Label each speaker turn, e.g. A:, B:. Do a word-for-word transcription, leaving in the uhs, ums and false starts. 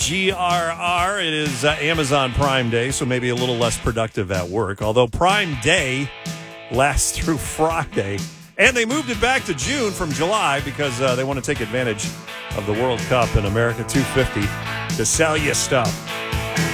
A: G R R. It is uh, Amazon Prime Day, so maybe a little less productive at work. Although Prime Day lasts through Friday. And they moved it back to June from July because uh, they want to take advantage of the World Cup and America two fifty to sell you stuff.